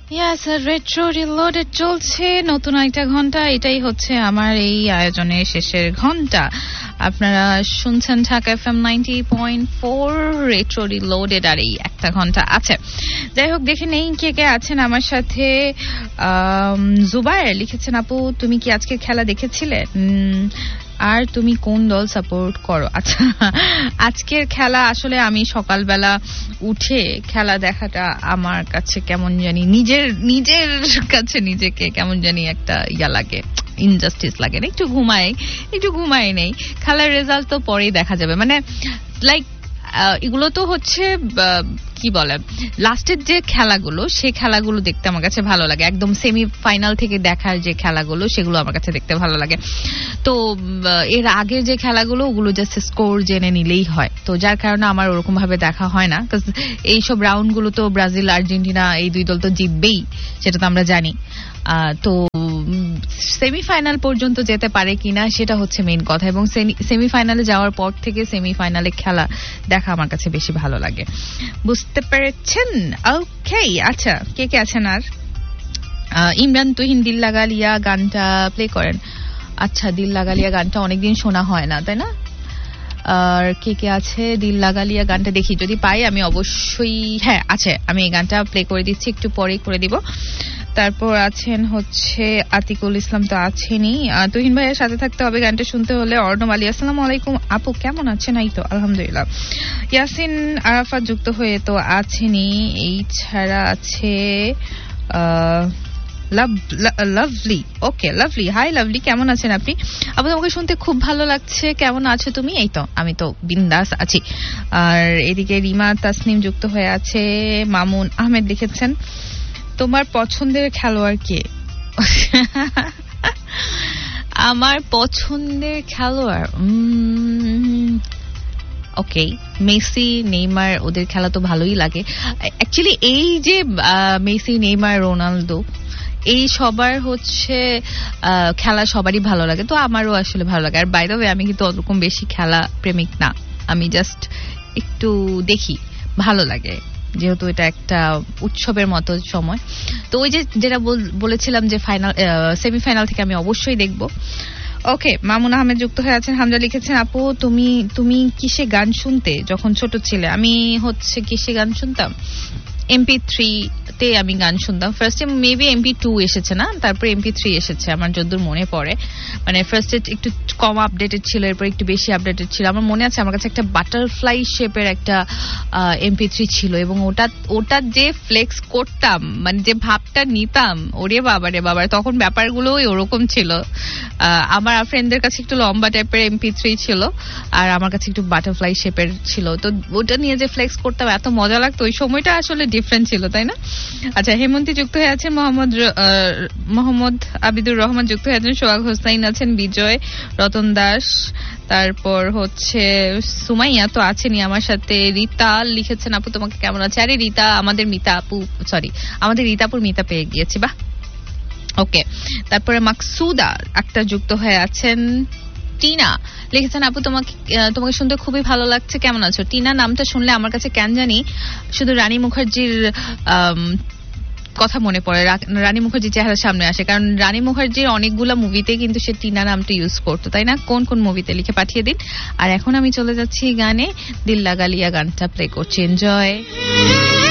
Yes, retro reloaded চলছে নতুন একটা ঘন্টা। এটাই হচ্ছে আমার এই আয়োজনের শেষের ঘন্টা। আপনারা শুনছেন ঢাকা FM 90.4 রেট্রো রিলোডেড, আর এই একটা ঘন্টা আছে। যাই হোক, দেখে নেই কে কে আছেন আমার সাথে। জুবায়ের লিখেছেন, আপু তুমি কি আজকে খেলা দেখেছিলে? আর তুমি কোন দল সাপোর্ট করো? আচ্ছা, আজকের খেলা আসলে আমি সকালবেলা উঠে খেলা দেখাটা আমার কাছে কেমন জানি নিজের কাছে নিজেকে কেমন জানি একটা ইয়া লাগে, ইনজাস্টিস লাগে না। একটু ঘুমাই নেই। খেলার রেজাল্ট তো পরেই দেখা যাবে। মানে লাইক এগুলো তো হচ্ছে কি বলে, লাস্টের যে খেলাগুলো, সেই খেলাগুলো দেখতে আমার কাছে ভালো লাগে। একদম সেমি ফাইনাল থেকে দেখার যে খেলাগুলো, সেগুলো আমার কাছে দেখতে ভালো লাগে। তো এর আগের যে খেলাগুলো, ওগুলো জাস্ট স্কোর জেনে নিলেই হয়। তো যার কারণে আমার ওরকম ভাবে দেখা হয় না। এইসব রাউন্ড গুলো তো ব্রাজিল আর্জেন্টিনা এই দুই দল তো জিতবেই, সেটা তো আমরা জানি। তো সেমিফাইনাল পর্যন্ত যেতে পারে কিনা সেটা হচ্ছে মেইন কথা। এবং সেমিফাইনালে যাওয়ার পর থেকে সেমিফাইনালে খেলা দেখা আমার কাছে বেশি ভালো লাগে। বুঝতে পেরেছেন? ওকে, আচ্ছা, কে কে আছেন? আর ইমরান তুহিন দিল লাগালিয়া গানটা প্লে করেন। আচ্ছা, দিল লাগালিয়া গানটা অনেকদিন শোনা হয় না, তাই না? আর কে কে আছে? দিল লাগালিয়া গানটা দেখি যদি পাই আমি অবশ্যই। হ্যাঁ আছে, আমি এই গানটা প্লে করে দিচ্ছি, একটু পরেই করে দিব। তারপর আছেন হচ্ছে আতিকুল ইসলাম, তো আছেনই। তুহিন ভাইয়ের সাথে থাকতে হবে গানটা শুনতে হলে। অর্ণব আলী, আসসালামু আলাইকুম আপু, কেমন আছেন? এই তো আলহামদুলিল্লাহ। ইয়াসিন আরাফাত যুক্ত হয়ে তো আছেনই। এই ছাড়া আছে লাভলি। ওকে লাভলি, হাই লাভলি, কেমন আছেন আপনি? আপু তোমাকে শুনতে খুব ভালো লাগছে, কেমন আছো তুমি? এই তো আমি তো বিন্দাস আছি। আর এদিকে রিমা তাসনিম যুক্ত হয়ে আছে। মামুন আহমেদ লিখেছেন, তোমার পছন্দের খেলোয়াড় কে? আমার পছন্দের খেলোয়াড় ওকে, মেসি, নেইমার, ওদের খেলা তো ভালোই লাগে অ্যাকচুয়ালি। এই যে মেসি, নেইমার, রোনালদো, এই সবার হচ্ছে খেলা সবারই ভালো লাগে, তো আমারও আসলে ভালো লাগে। আর বাই দ্য ওয়ে, আমি কিন্তু ওরকম বেশি খেলা প্রেমিক না, আমি জাস্ট একটু দেখি, ভালো লাগে, যেহেতু এটা একটা উৎসবের মতো সময়। তো ওই যে যেটা বলেছিলাম যে ফাইনাল সেমিফাইনাল থেকে আমি অবশ্যই দেখব। ওকে, মামুন আহমেদ যুক্ত হয়ে আছেন। হামজা লিখেছেন, আপু তুমি কিসে গান শুনতে যখন ছোট ছিলে? আমি হচ্ছে কিসে গান শুনতাম, MP3 তে আমি গান শুনতাম। ফার্স্টে মেবি MP2 এসেছে না, তারপর MP3 এসেছে আমার যতদূর মনে পড়ে। মানে ফার্স্টে একটু কম আপডেটেড ছিল, এরপর একটু বেশি আপডেটেড ছিল। আমার মনে আছে আমার কাছে একটা বাটারফ্লাই শেপের একটা MP3 ছিল, এবং ওটা যে ফ্লেক্স করতাম, মানে যে ভাবটা নিতাম, ওরে বাবা, তখন ব্যাপারগুলোই ওরকম ছিল। আমার ফ্রেন্ডদের কাছে একটু লম্বা টাইপের MP3 ছিল, আর আমার কাছে একটু বাটারফ্লাই শেপের ছিল। তো ওটা নিয়ে যে ফ্লেক্স করতাম, এত মজা লাগতো। ওই সময়টা আসলে ডিফারেন্ট ছিল, তাই না? আচ্ছা, হেমন্তী যুক্ত হয়ে আছেন। মোহাম্মদ আবিদুর রহমান যুক্ত হয়ে আছেন। সোহাগ হোসাইন আছেন। বিজয়, রতন দাস, তারপর হচ্ছে সুমাইয়া তো আছেনই আমার সাথে। রীতা লিখেছেন, আপু তোমাকে কেমন আছে? আরে রীতা, আমাদের রীতাপুর মিতা পেয়ে গিয়েছি, বাহ। ওকে, তারপরে মাকসুদা একটা যুক্ত হয়ে আছেন। টিনা লিখেছেন, আপু তোমাকে শুনতে খুবই ভালো লাগছে, কেমন আছো? টিনা নামটা শুনলে আমার কাছে কেন জানি শুধু রানী মুখার্জির কথা মনে পড়ে, রানী মুখার্জির চেহারা সামনে আসে। কারণ রানী মুখার্জির অনেকগুলা মুভিতে কিন্তু সে টিনা নামটা ইউজ করতো, তাই না? কোন কোন মুভিতে লিখে পাঠিয়ে দিন। আর এখন আমি চলে যাচ্ছি গানে, দিল লাগালিয়া গানটা প্লে করছি, এনজয়।